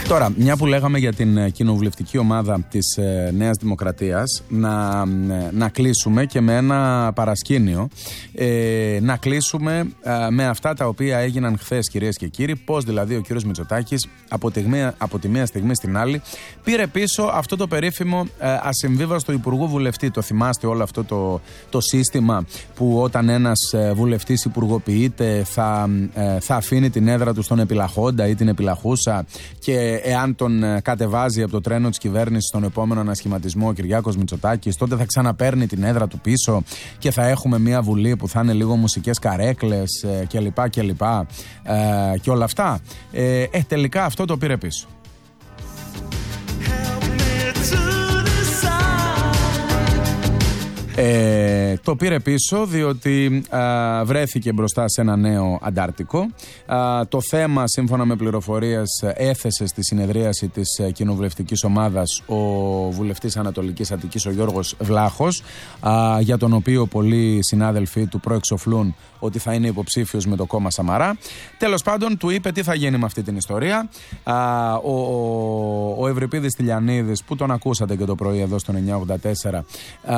Τώρα, μια που λέγαμε για την κοινοβουλευτική ομάδα της Νέας Δημοκρατίας, να κλείσουμε και με ένα παρασκήνιο. Να κλείσουμε με αυτά τα οποία έγιναν χθες, κυρίες και κύριοι. Πώς δηλαδή ο κύριος Μητσοτάκης από τη μία στιγμή στην άλλη πήρε πίσω αυτό το περίφημο ασυμβίβαστο υπουργού βουλευτή. Το θυμάστε όλο αυτό το σύστημα που όταν ένας βουλευτής υπουργοποιείται θα αφήνει την έδρα του στον επιλαχόντα ή την επιλαχούσα, και εάν τον κατεβάζει από το τρένο της κυβέρνησης στον επόμενο ανασχηματισμό ο Κυριάκος Μητσοτάκης, τότε θα ξαναπαίρνει την έδρα του πίσω και θα έχουμε μια βουλή που θα είναι λίγο μουσικές καρέκλες κλπ. Και όλα αυτά. Τελικά αυτό το πήρε πίσω. Το πήρε πίσω διότι βρέθηκε μπροστά σε ένα νέο αντάρτικο. Το θέμα, σύμφωνα με πληροφορίες, έθεσε στη συνεδρίαση της κοινοβουλευτικής ομάδας ο βουλευτής Ανατολικής Αττικής, ο Γιώργος Βλάχος, για τον οποίο πολλοί συνάδελφοί του προεξοφλούν ότι θα είναι υποψήφιος με το κόμμα Σαμαρά. Τέλος πάντων, του είπε τι θα γίνει με αυτή την ιστορία. Ο Ευρυπίδης Τηλιανίδης, που τον ακούσατε και το πρωί εδώ στον 984,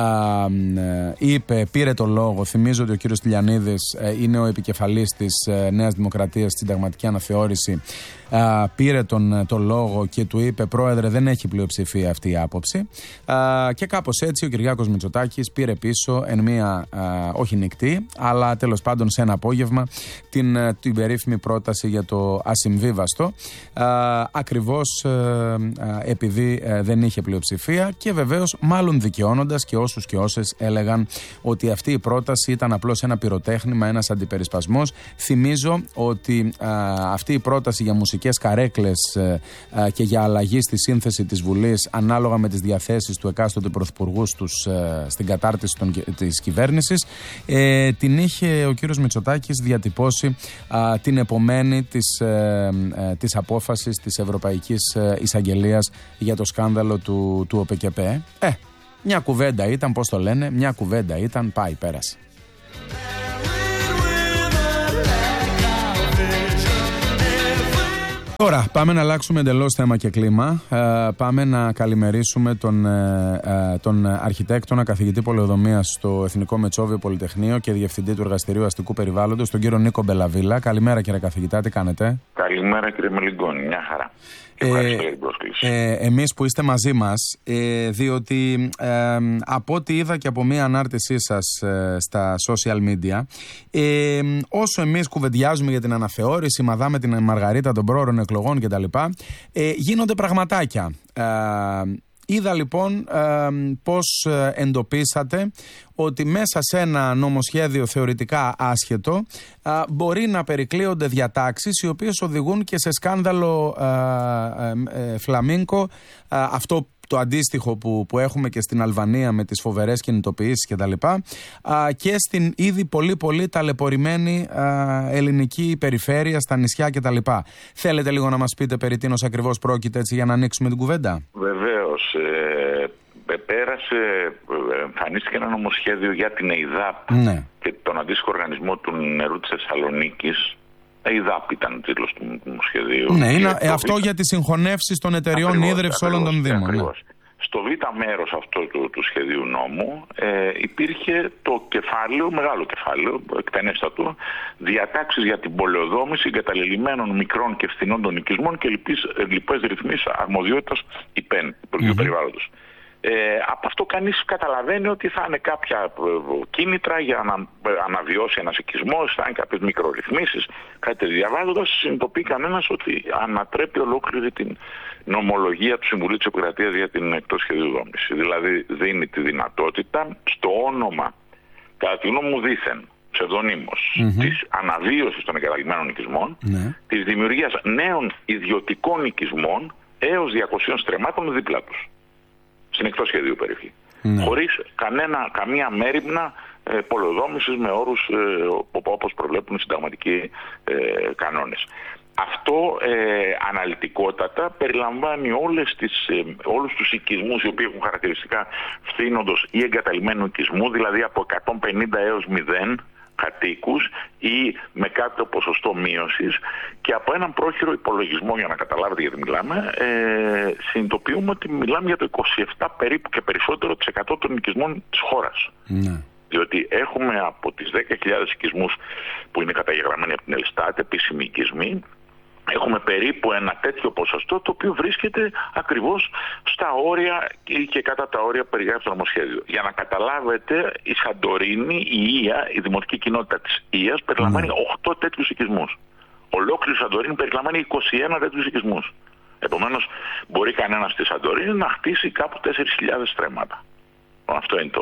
πήρε το λόγο. Θυμίζω ότι ο κύριος Τηλιανίδης είναι ο επικεφαλής της Νέας Δημοκρατίας στη συνταγματική αναθεώρηση. Πήρε το λόγο και του είπε: Πρόεδρε, δεν έχει πλειοψηφία αυτή η άποψη. Και κάπως έτσι ο Κυριάκος Μητσοτάκης πήρε πίσω εν μία, όχι νυχτή, αλλά τέλος πάντων σε ένα απόγευμα, την περίφημη πρόταση για το ασυμβίβαστο, ακριβώς επειδή δεν είχε πλειοψηφία, και βεβαίως μάλλον δικαιώνοντας και όσους και όσες έλεγαν ότι αυτή η πρόταση ήταν απλώς ένα πυροτέχνημα, ένας αντιπερισπασμός. Θυμίζω ότι αυτή η πρόταση για μουσικές καρέκλες και για αλλαγή στη σύνθεση της Βουλής ανάλογα με τις διαθέσεις του εκάστοτε πρωθυπουργού στην κατάρτιση της κυβέρνησης, την είχε ο κύριος Μητσοτάκης διατυπώσει την επομένη της απόφασης της Ευρωπαϊκής Εισαγγελίας για το σκάνδαλο του ΟΠΚΠ. Μια κουβέντα ήταν, πώς το λένε, μια κουβέντα ήταν, πάει, πέρασε. Τώρα πάμε να αλλάξουμε εντελώς θέμα και κλίμα. Πάμε να καλημερίσουμε τον αρχιτέκτονα, καθηγητή πολεοδομίας στο Εθνικό Μετσόβιο Πολυτεχνείο και διευθυντή του Εργαστηρίου Αστικού Περιβάλλοντος, τον κύριο Νίκο Μπελαβίλα. Καλημέρα, κύριε καθηγητά, τι κάνετε? Καλημέρα, κύριε Μελιγκόνη, μια χαρά. Εμείς που είστε μαζί μας, διότι από ό,τι είδα και από μία ανάρτησή σας στα social media, όσο εμείς κουβεντιάζουμε για την αναθεώρηση, μαδάμε την Μαργαρίτα των πρόωρων εκλογών κτλ., γίνονται πραγματάκια. Είδα λοιπόν πώς εντοπίσατε ότι μέσα σε ένα νομοσχέδιο θεωρητικά άσχετο μπορεί να περικλείονται διατάξεις οι οποίες οδηγούν και σε σκάνδαλο φλαμίνκο, αυτό το αντίστοιχο που έχουμε και στην Αλβανία με τις φοβερές κινητοποιήσεις κτλ. Και στην ήδη πολύ ταλαιπωρημένη ελληνική περιφέρεια, στα νησιά κτλ. Θέλετε λίγο να μας πείτε περί τίνος ακριβώς πρόκειται, έτσι, για να ανοίξουμε την κουβέντα? Βεβαίως. Εμφανίστηκε ένα νομοσχέδιο για την ΕΙΔΑΠ, ναι, και τον αντίστοιχο οργανισμό του νερού της Θεσσαλονίκης. ΕΙΔΑΠ ήταν ο τίτλος του νομοσχεδίου. Ναι, είναι αυτό για τις συγχωνεύσεις των εταιριών ίδρυυσης όλων των δήμων. Ναι. Στο β' μέρος αυτό του σχεδίου νόμου υπήρχε το κεφάλαιο, μεγάλο κεφάλαιο, εκτενέστατο, διατάξεις για την πολεοδόμηση εγκαταλελειμμένων μικρών και φθηνών των οικισμών και λοιπές ρυθμίσεις αρμοδιότητας ΥΠΕΝ, Υπουργείου Περιβάλλοντος. Από αυτό κανείς καταλαβαίνει ότι θα είναι κάποια κίνητρα για να αναβιώσει ένας οικισμός, θα είναι κάποιες μικρορυθμίσεις, κάτι διαβάζοντας συνειδητοποιεί κανένας ότι ανατρέπει ολόκληρη την νομολογία του Συμβουλίου της Επικρατείας για την εκτός σχεδίου δόμηση. Δηλαδή δίνει τη δυνατότητα στο όνομα, κατά τη γνώμη μου δήθεν ψευδονύμως, της αναβίωσης των εγκαταλειμμένων οικισμών, της δημιουργίας νέων ιδιωτικών οικισμών έως 200 στρεμμάτων δίπλα τους, στην εκτός σχεδίου περιοχή. Χωρίς καμία μέριμνα πολεοδόμησης με όρους όπως προβλέπουν οι συνταγματικοί κανόνες. Αυτό αναλυτικότατα περιλαμβάνει όλους τους οικισμούς οι οποίοι έχουν χαρακτηριστικά φθήνοντος ή εγκαταλειμμένου οικισμού, δηλαδή από 150 έως 0, κατοίκους ή με κάποιο ποσοστό μείωσης, και από έναν πρόχειρο υπολογισμό, για να καταλάβετε γιατί μιλάμε, συνειδητοποιούμε ότι μιλάμε για το 27 περίπου και περισσότερο της 100 των οικισμών της χώρας. Ναι. Διότι έχουμε από τις 10.000 οικισμούς που είναι καταγεγραμμένοι από την Ελστάτ, επίσημοι οικισμοί, έχουμε περίπου ένα τέτοιο ποσοστό, το οποίο βρίσκεται ακριβώς στα όρια και κατά τα όρια που περιγράφει το νομοσχέδιο. Για να καταλάβετε, η Σαντορίνη, η Ία, η δημοτική κοινότητα της Ίας, περιλαμβάνει 8 τέτοιους οικισμούς. Ολόκληρη η Σαντορίνη περιλαμβάνει 21 τέτοιους οικισμούς. Επομένως, μπορεί κανένας στη Σαντορίνη να χτίσει κάπου 4.000 στρέμματα. Αυτό είναι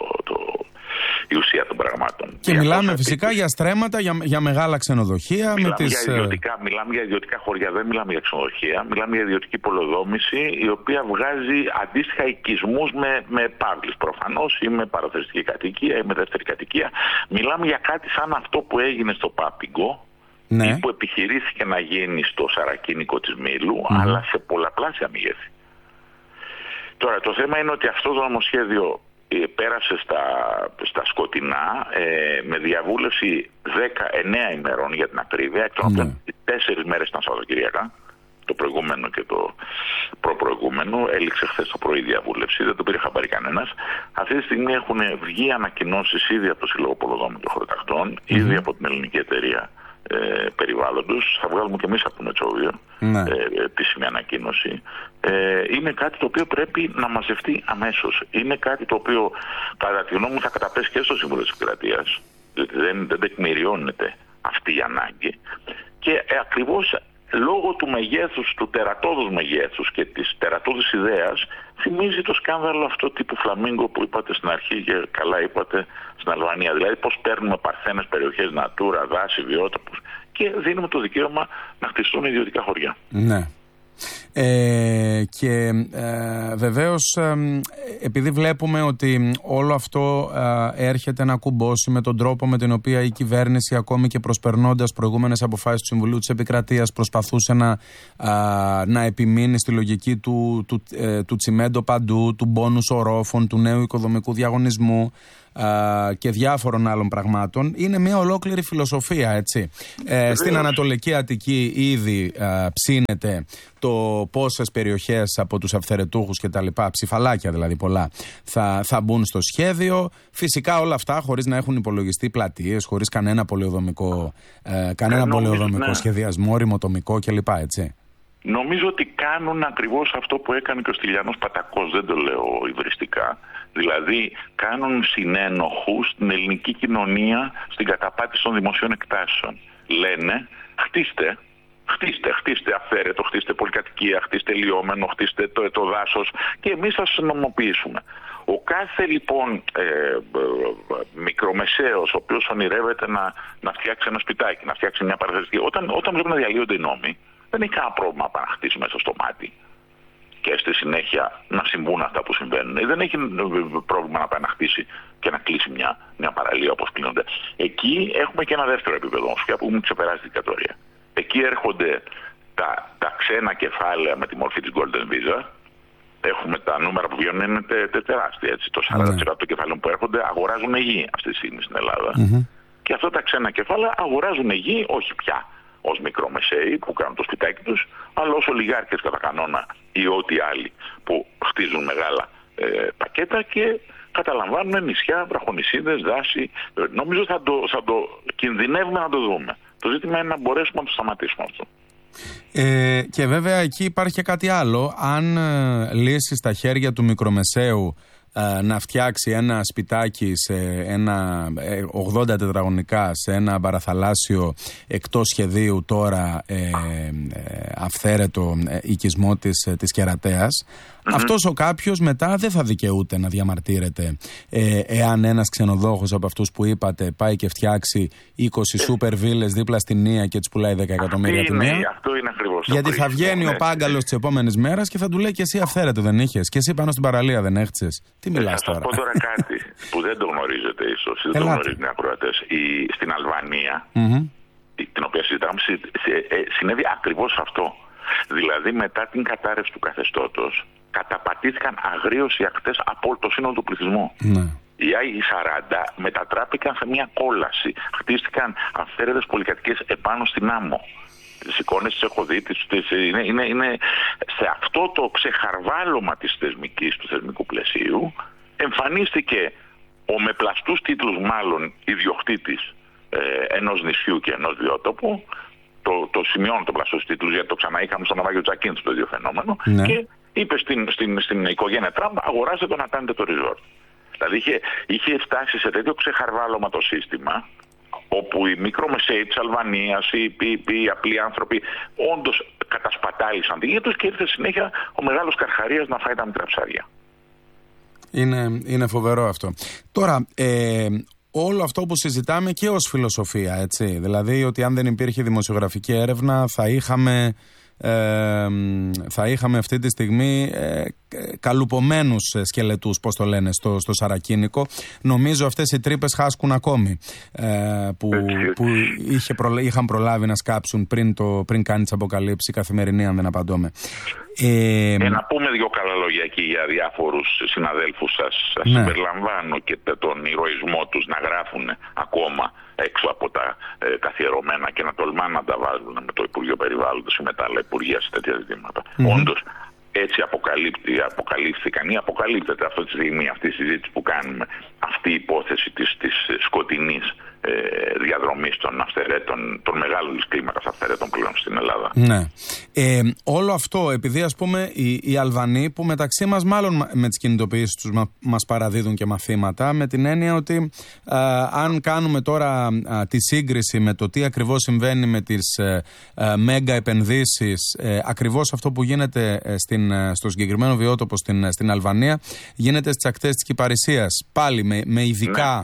η ουσία των πραγμάτων. Και μιλάμε φυσικά για στρέμματα, για μεγάλα ξενοδοχεία. Μιλάμε για ιδιωτικά χωριά, δεν μιλάμε για ξενοδοχεία. Μιλάμε για ιδιωτική πολεοδόμηση, η οποία βγάζει αντίστοιχα οικισμούς με επάβλης προφανώς, ή με παραθεριστική κατοικία ή με δεύτερη κατοικία. Μιλάμε για κάτι σαν αυτό που έγινε στο Πάπιγκο, ναι, ή που επιχειρήθηκε να γίνει στο Σαρακίνικο της Μήλου, αλλά σε πολλαπλάσια μεγέθη. Τώρα, το θέμα είναι ότι αυτό το νομοσχέδιο πέρασε στα σκοτεινά με διαβούλευση 9 ημερών για την ακρίβεια, εκ των οποίων 4 μέρες ήταν Σαββατοκυριακά, το προηγούμενο και το προπροηγούμενο. Έληξε χθες το πρωί διαβούλευση, δεν το πήρε χαμπάρι κανένας. Αυτή τη στιγμή έχουν βγει ανακοινώσεις ήδη από το Σύλλογο Πολεοδόμων και Χωροτακτών, ήδη από την Ελληνική Εταιρεία Περιβάλλοντος. Θα βγάλουμε και εμείς από το Μετσόβιο επίσημη ανακοίνωση. Είναι κάτι το οποίο πρέπει να μαζευτεί αμέσως. Είναι κάτι το οποίο κατά τη γνώμη μου θα καταπέσει και στο Σύμβουλο της Επικρατείας, διότι δεν τεκμηριώνεται αυτή η ανάγκη, και ακριβώς λόγω του μεγέθους, του τερατώδους μεγέθους και της τερατώδης ιδέας, θυμίζει το σκάνδαλο αυτό τύπου Φλαμίγκο που είπατε στην αρχή και καλά είπατε στην Αλβανία. Δηλαδή πώς παίρνουμε παρθένες περιοχές, Natura, δάση, βιότοπους και δίνουμε το δικαίωμα να χτιστούν ιδιωτικά χωριά. Ναι. Και βεβαίως επειδή βλέπουμε ότι όλο αυτό έρχεται να κουμπώσει με τον τρόπο με τον οποίο η κυβέρνηση, ακόμη και προσπερνώντας προηγούμενες αποφάσεις του Συμβουλίου της Επικρατείας, προσπαθούσε να επιμείνει στη λογική του τσιμέντο παντού, του μπόνους ορόφων, του νέου οικοδομικού διαγωνισμού και διάφορων άλλων πραγμάτων. Είναι μια ολόκληρη φιλοσοφία, έτσι. Στην Ανατολική Αττική ήδη ψήνεται το πόσες περιοχές από τους αυθαιρετούχους και τα λοιπά, ψηφαλάκια δηλαδή πολλά, θα μπουν στο σχέδιο. Φυσικά όλα αυτά χωρίς να έχουν υπολογιστεί πλατείες, χωρίς κανένα πολεοδομικό σχεδιασμό, ρημοτομικό κλπ, έτσι. Νομίζω ότι κάνουν ακριβώς αυτό που έκανε και ο Στυλιανός Πατακός, δεν το λέω υβριστικά. Δηλαδή κάνουν συνένοχους στην ελληνική κοινωνία στην καταπάτηση των δημοσίων εκτάσεων. Λένε χτίστε αυθαίρετο, χτίστε πολυκατοικία, χτίστε λιώμενο, χτίστε το δάσος και εμείς θα σας νομοποιήσουμε. Ο κάθε λοιπόν μικρομεσαίος, ο οποίος ονειρεύεται να φτιάξει ένα σπιτάκι, να φτιάξει μια παραθεριστική, όταν βλέπουν να διαλύονται οι νόμοι, δεν έχει κανένα πρόβλημα να χτίσει μέσα στο μάτι και στη συνέχεια να συμβούν αυτά που συμβαίνουν. Δεν έχει πρόβλημα να πάει να χτίσει και να κλείσει μια παραλία όπως κλείνονται. Εκεί έχουμε και ένα δεύτερο επίπεδο όμως, που έχουν ξεπεράσει την δικτατορία. Εκεί έρχονται τα ξένα κεφάλαια με τη μορφή της Golden Visa. Έχουμε τα νούμερα που βγαίνουν, είναι τεράστια. Έτσι. Το 40% των κεφάλαιων που έρχονται αγοράζουν γη αυτή τη στιγμή στην Ελλάδα. Και αυτά τα ξένα κεφάλαια αγοράζουν γη, όχι πια ως μικρομεσαίοι που κάνουν το σπιτάκι τους, αλλά ως ολιγάρχες κατά κανόνα ή ό,τι άλλοι που χτίζουν μεγάλα πακέτα και καταλαμβάνουν νησιά, βραχονησίδες, δάση. Νομίζω θα το κινδυνεύουμε να το δούμε. Το ζήτημα είναι να μπορέσουμε να το σταματήσουμε αυτό. Και βέβαια εκεί υπάρχει και κάτι άλλο. Αν λύσει στα χέρια του μικρομεσαίου να φτιάξει ένα σπιτάκι σε ένα 80 τετραγωνικά σε ένα παραθαλάσσιο εκτός σχεδίου τώρα αυθαίρετο οικισμό της Κερατέας, αυτός ο κάποιος μετά δεν θα δικαιούται να διαμαρτύρεται εάν ένας ξενοδόχος από αυτούς που είπατε πάει και φτιάξει 20 σούπερ βίλες δίπλα στην Ία και τις πουλάει 10 εκατομμύρια τη μία. Αυτό είναι ακριβώς. Γιατί θα βγαίνει ο πάγκαλος της επόμενης μέρας και θα του λέει και εσύ αυθαίρετο δεν είχες, και εσύ πάνω στην παραλία δεν έχτισες. Τι μιλάς τώρα? Θα πω τώρα κάτι που δεν το γνωρίζετε ίσως, δεν το γνωρίζουν οι ακροατές. Στην Αλβανία, την οποία συζητάμε, συνέβη ακριβώς αυτό. Δηλαδή μετά την κατάρρευση του καθεστώτος καταπατήθηκαν αγρίως οι ακτές από όλο το σύνολο του πληθυσμού. Οι Άγιοι 40 μετατράπηκαν σε μια κόλαση. Χτίστηκαν αυθαίρετες πολυκατοικίες επάνω στην άμμο. Τις εικόνες τις έχω δει, είναι σε αυτό το ξεχαρβάλωμα του θεσμικού πλαισίου εμφανίστηκε ο με πλαστούς τίτλους μάλλον ιδιοκτήτης ενός νησιού και ενός βιότοπου. Το σημειώνω το πλαστούς τίτλους, γιατί το ξαναείχαμε στο ναυάγιο Τζακίνθ το ίδιο φαινόμενο, και είπε στην οικογένεια Τραμπ, αγοράστε το να κάνετε το resort. Δηλαδή είχε φτάσει σε τέτοιο ξεχαρβάλωμα το σύστημα, όπου οι μικρομεσαίοι της Αλβανίας, οι απλοί άνθρωποι όντως κατασπατάλησαν τη γη τους, και ήρθε συνέχεια ο μεγάλος Καρχαρίας να φάει τα μικρά ψάρια. Είναι φοβερό αυτό. Τώρα, όλο αυτό που συζητάμε και ως φιλοσοφία, έτσι, δηλαδή ότι αν δεν υπήρχε δημοσιογραφική έρευνα θα είχαμε αυτή τη στιγμή καλουπομένους σκελετούς, πώς το λένε, στο Σαρακίνικο. Νομίζω αυτές οι τρύπες χάσκουν ακόμη, που είχαν προλάβει να σκάψουν πριν κάνει τις αποκαλύψεις η Καθημερινή, αν δεν απαντώμε. Να πούμε δύο καλά λόγια εκεί για διάφορους συναδέλφους σας. Σας συμπεριλαμβάνω και τον ηρωισμό τους να γράφουν ακόμα έξω από τα καθιερωμένα και να τολμάνε να τα βάζουν με το Υπουργείο Περιβάλλοντος ή με τα άλλα υπουργεία σε τέτοια ζητήματα. Όντως, έτσι αποκαλύφθηκαν ή αποκαλύπτεται αυτή τη στιγμή, αυτή η συζήτηση που κάνουμε, αυτή η υπόθεση της σκοτεινής διαδρομής των αυθαιρέτων, των μεγάλων κλίμακας αυθαιρέτων πλέον στην Ελλάδα. Ναι. Όλο αυτό, επειδή ας πούμε οι Αλβανοί, που μεταξύ μας μάλλον με τις κινητοποιήσεις τους μας παραδίδουν και μαθήματα, με την έννοια ότι αν κάνουμε τώρα τη σύγκριση με το τι ακριβώς συμβαίνει με τις μέγα επενδύσεις, ακριβώς αυτό που γίνεται στο συγκεκριμένο βιότοπο στην Αλβανία γίνεται στις ακτές της Κυπαρισίας, πάλι με ειδικά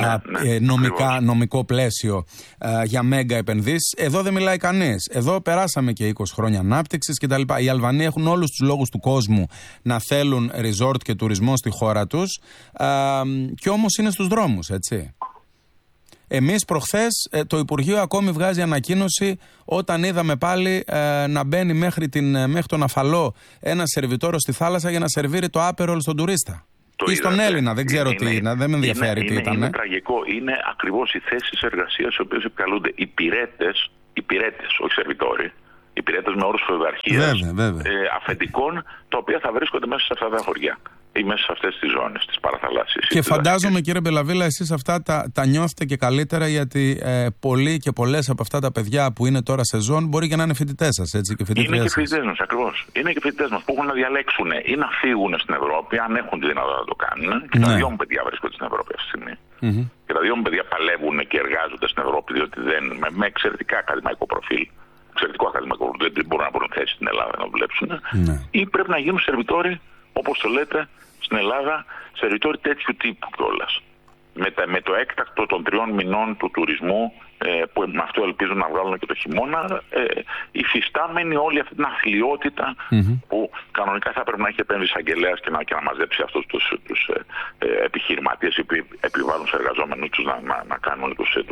νομικό πλαίσιο για μέγα επενδύσεις. Εδώ δεν μιλάει κανείς. Εδώ περάσαμε και 20 χρόνια ανάπτυξης κτλ. Οι Αλβανοί έχουν όλους τους λόγους του κόσμου να θέλουν resort και τουρισμό στη χώρα τους, και όμως είναι στους δρόμους, έτσι. Εμείς προχθές το Υπουργείο ακόμη βγάζει ανακοίνωση όταν είδαμε πάλι να μπαίνει μέχρι τον Αφαλό ένα σερβιτόρο στη θάλασσα για να σερβίρει το άπερολ στον τουρίστα. Ή στον Έλληνα, δεν ξέρω τι είναι, δεν με ενδιαφέρει τι ήταν. Είναι τραγικό. Είναι ακριβώς οι θέσεις εργασίας στις οποίες επικαλούνται οι πυρέτες, όχι σερβιτόροι, οι πυρέτες με όρους φεουδαρχίας αφεντικών, τα οποία θα βρίσκονται μέσα σε αυτά τα χωριά ή μέσα σε αυτές τις ζώνες, τις παραθαλάσσιες. Και φαντάζομαι, κύριε Μπελαβίλα, εσείς αυτά τα νιώθετε και καλύτερα, γιατί πολλοί και πολλές από αυτά τα παιδιά που είναι τώρα σε ζώνη μπορεί και να είναι φοιτητές σας, έτσι, και φοιτητές. Είναι και φοιτητές μας, ακριβώς. Είναι και φοιτητές μας που έχουν να διαλέξουν ή να φύγουν στην Ευρώπη, αν έχουν τη δυνατότητα να το κάνουν. Και τα δυο μου παιδιά βρίσκονται στην Ευρώπη αυτή τη στιγμή. Και τα δυο μου παιδιά παλεύουν και εργάζονται στην Ευρώπη, διότι με εξαιρετικά ακαδημαϊκό προφίλ. Εξαιρετικό ακαδημαϊκό προφίλ, δεν μπορούν να βρουν θέση στην Ελλάδα να δουλέψουν. Ή πρέπει να γίνουν σερβιτόροι, όπως το λέτε, στην Ελλάδα, σερβιτόροι τέτοιου τύπου κιόλας. Με το έκτακτο των 3 μηνών του τουρισμού, που με αυτό ελπίζουν να βγάλουν και το χειμώνα, υφιστάμενοι όλη αυτή την αθλιότητα που κανονικά θα πρέπει να έχει επέμβει εισαγγελέας και να μαζέψει αυτούς τους επιχειρηματίες οι οποίοι επιβάλλουν στους εργαζόμενους τους να κάνουν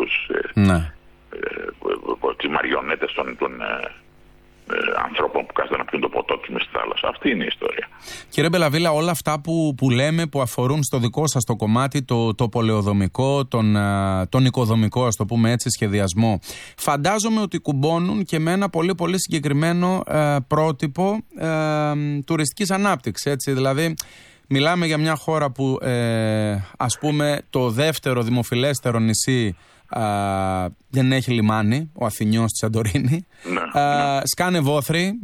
τις μαριονέτες των ανθρώπων που κάθονται να πιούν το ποτό τους μες στη θάλασσα. Αυτή είναι η ιστορία. Κύριε Μπελαβίλα, όλα αυτά που λέμε, που αφορούν στο δικό σας το κομμάτι, το πολεοδομικό, τον οικοδομικό, ας το πούμε έτσι, σχεδιασμό, φαντάζομαι ότι κουμπώνουν και με ένα πολύ πολύ συγκεκριμένο πρότυπο τουριστικής ανάπτυξης, έτσι. Δηλαδή, μιλάμε για μια χώρα που ας πούμε το δεύτερο δημοφιλέστερο νησί δεν έχει λιμάνι, ο Αθηνιός στη Σαντορίνη. Σκάνε βόθροι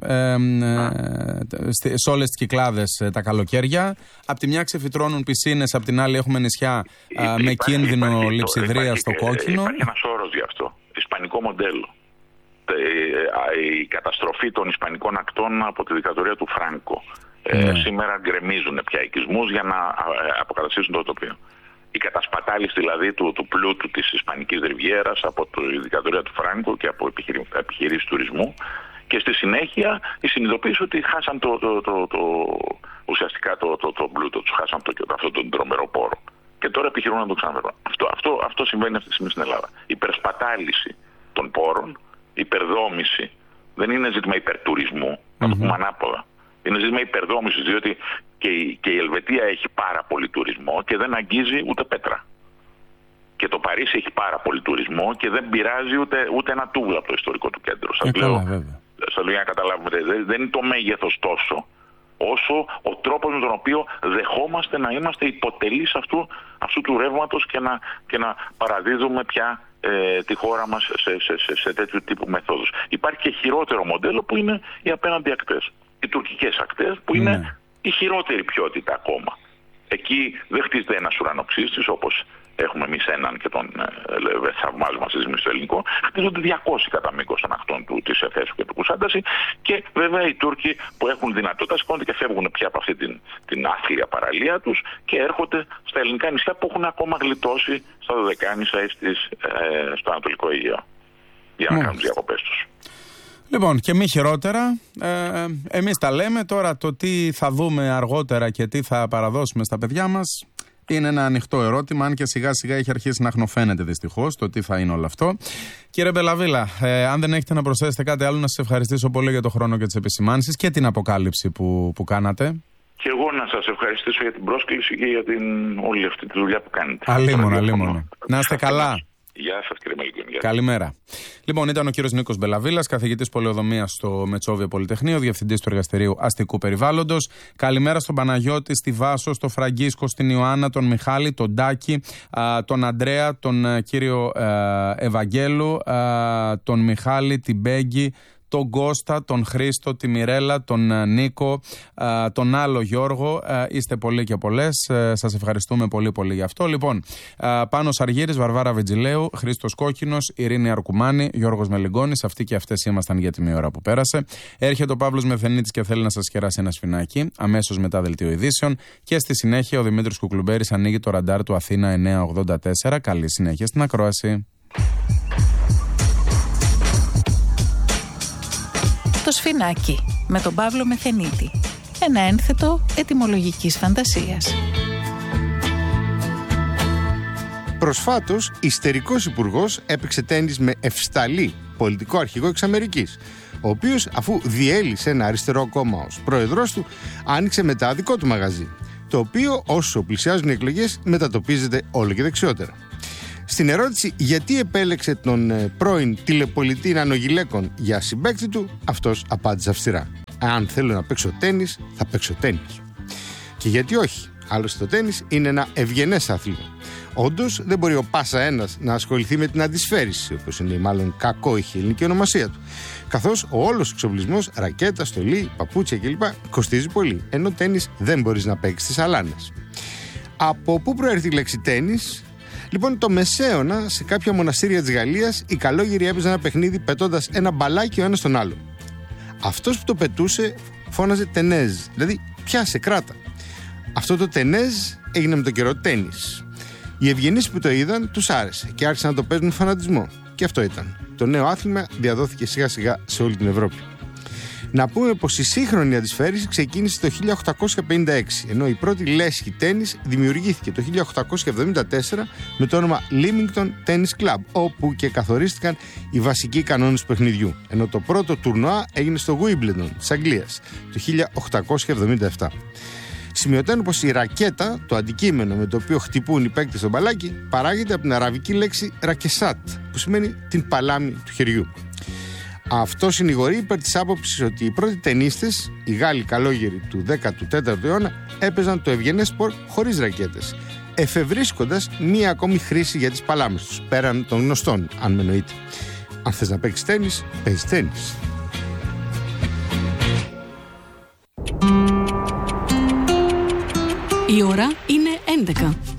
σε όλες τις Κυκλάδες τα καλοκαίρια. Απ' τη μια ξεφυτρώνουν πισίνες, απ' την άλλη έχουμε νησιά με κίνδυνο λειψιδρίας στο κόκκινο. Υπάρχει ένας όρος γι' αυτό. Ισπανικό μοντέλο. Η καταστροφή των Ισπανικών ακτών από τη δικτατορία του Φράνκο. Σήμερα γκρεμίζουν πια οικισμούς για να αποκαταστήσουν το τοπίο. Η κατασπατάληση δηλαδή του πλούτου της Ισπανικής Ριβιέρας από τη δικτατορία του Φράνκο και από επιχειρήσεις τουρισμού, και στη συνέχεια η συνειδητοποίηση ότι χάσαν ουσιαστικά το πλούτο τους, χάσαν αυτόν τον τρομερό πόρο. Και τώρα επιχειρούν να το ξαναφέρουν. Αυτό συμβαίνει αυτή τη στιγμή στην Ελλάδα. Η υπερσπατάληση των πόρων, η υπερδόμηση, δεν είναι ζήτημα υπερτουρισμού, να το πούμε ανάποδα. Είναι ζήτημα υπερδόμησης, διότι Και η Ελβετία έχει πάρα πολύ τουρισμό και δεν αγγίζει ούτε πέτρα. Και το Παρίσι έχει πάρα πολύ τουρισμό και δεν πειράζει ούτε ένα τούβλο από το ιστορικό του κέντρο. Σας λέω για να καταλάβουμε, δεν είναι το μέγεθος τόσο, όσο ο τρόπος με τον οποίο δεχόμαστε να είμαστε υποτελείς αυτού του ρεύματος και να παραδίδουμε πια τη χώρα μας σε τέτοιου τύπου μεθόδους. Υπάρχει και χειρότερο μοντέλο που είναι οι απέναντι ακτές. Οι τουρκικές ακτές που είναι η χειρότερη ποιότητα ακόμα. Εκεί δεν χτίζεται ένας ουρανοξύστης όπως έχουμε εμείς έναν και τον θαυμάζουμε αυτή τη στιγμή στο ελληνικό. Χτίζονται 200 κατά μήκος των ακτών της Εφέσου και του Κουσάνταση. Και βέβαια οι Τούρκοι που έχουν δυνατότητα σηκώνονται και φεύγουν πια από αυτή την άθλια παραλία τους και έρχονται στα ελληνικά νησιά που έχουν ακόμα γλιτώσει στα Δωδεκάνησα ή στο Ανατολικό Αιγαίο για να κάνουν τις διακοπές τους. Λοιπόν, και μη χειρότερα, εμείς τα λέμε τώρα, το τι θα δούμε αργότερα και τι θα παραδώσουμε στα παιδιά μας είναι ένα ανοιχτό ερώτημα, αν και σιγά σιγά έχει αρχίσει να αχνοφαίνεται δυστυχώς το τι θα είναι όλο αυτό. Κύριε Μπελαβίλα, αν δεν έχετε να προσθέσετε κάτι άλλο, να σας ευχαριστήσω πολύ για τον χρόνο και τις επισημάνσεις και την αποκάλυψη που κάνατε. Και εγώ να σας ευχαριστήσω για την πρόσκληση και για όλη αυτή τη δουλειά που κάνετε. Αλίμονο. Να είστε καλά. Γεια σας κύριε Μελικίνη. Καλημέρα. Λοιπόν, ήταν ο κύριος Νίκος Μπελαβίλας, καθηγητής πολεοδομίας στο Μετσόβιο Πολυτεχνείο, διευθυντής του Εργαστηρίου Αστικού Περιβάλλοντος. Καλημέρα στον Παναγιώτη, στη Βάσο, στο Φραγκίσκο, στην Ιωάννα, τον Μιχάλη, τον Τάκη, τον Αντρέα, τον κύριο Ευαγγέλου, τον Μιχάλη, την Μπέγκη, τον Κώστα, τον Χρήστο, τη Μιρέλα, τον Νίκο, τον άλλο Γιώργο. Είστε πολλοί και πολλές. Σας ευχαριστούμε πολύ πολύ γι' αυτό. Λοιπόν, Πάνος Αργύρης, Βαρβάρα Βιτζιλέου, Χρήστος Κόκκινος, Ειρήνη Αρκουμάνη, Γιώργος Μελιγκόνης. Αυτοί και αυτές ήμασταν για τη μία ώρα που πέρασε. Έρχεται ο Παύλος Μεθενίτης και θέλει να σας κεράσει ένα σφινάκι. Αμέσως μετά δελτίο ειδήσεων. Και στη συνέχεια ο Δημήτρης Κουκλουμπέρης ανοίγει το ραντάρ του Αθήνα 984. Καλή συνέχεια στην ακρόαση. Το σφινάκι με τον Παύλο Μεθενίτη. Ένα ένθετο ετυμολογικής φαντασίας. Προσφάτως, ιστερικός υπουργός έπαιξε τένις με ευσταλή πολιτικό αρχηγό εξ Αμερικής, ο οποίος, αφού διέλυσε ένα αριστερό κόμμα ως πρόεδρος του, άνοιξε μετά δικό του μαγαζί, το οποίο όσο πλησιάζουν οι εκλογές μετατοπίζεται όλο και δεξιότερα. Στην ερώτηση γιατί επέλεξε τον πρώην τηλεπολιτή Νανογιλέκον για συμπαίκτη του, αυτός απάντησε αυστηρά: αν θέλω να παίξω τένις, θα παίξω τένις. Και γιατί όχι, άλλωστε το τένις είναι ένα ευγενές άθλημα. Όντως δεν μπορεί ο πάσα ένας να ασχοληθεί με την αντισφαίριση, όπως είναι η μάλλον κακόηχη ελληνική ονομασία του. Καθώς ο όλος εξοπλισμός, ρακέτα, στολή, παπούτσια κλπ. Κοστίζει πολύ, ενώ τένις δεν μπορείς να παίξεις στις αλάνες. Από πού προέρχεται η λέξη τένις? Λοιπόν, το Μεσαίωνα, σε κάποια μοναστήρια της Γαλλίας, οι καλόγεροι έπαιζαν ένα παιχνίδι πετώντας ένα μπαλάκι ο ένας στον άλλο. Αυτός που το πετούσε φώναζε τενέζ, δηλαδή πιάσε, κράτα. Αυτό το τενέζ έγινε με το καιρό τένις. Οι ευγενείς που το είδαν τους άρεσε και άρχισαν να το παίζουν με φανατισμό. Και αυτό ήταν. Το νέο άθλημα διαδόθηκε σιγά σιγά σε όλη την Ευρώπη. Να πούμε πως η σύγχρονη αντισφαίριση ξεκίνησε το 1856, ενώ η πρώτη λέσχη τένις δημιουργήθηκε το 1874 με το όνομα Leamington Tennis Club, όπου και καθορίστηκαν οι βασικοί κανόνες του παιχνιδιού, ενώ το πρώτο τουρνουά έγινε στο Wimbledon της Αγγλίας το 1877. Σημειωτένω πως η ρακέτα, το αντικείμενο με το οποίο χτυπούν οι παίκτες στο μπαλάκι, παράγεται από την αραβική λέξη ρακεσάτ, που σημαίνει την παλάμη του χεριού. Αυτό συνηγορεί υπέρ της άποψης ότι οι πρώτοι τενίστες, οι Γάλλοι καλόγεροι του 14ου αιώνα, έπαιζαν το ευγενές σπορ χωρίς ρακέτες, εφευρίσκοντας μία ακόμη χρήση για τις παλάμες τους, πέραν των γνωστών, αν με εννοείτε. Αν θες να παίξεις τένις, παίζεις τένις. Η ώρα είναι 11.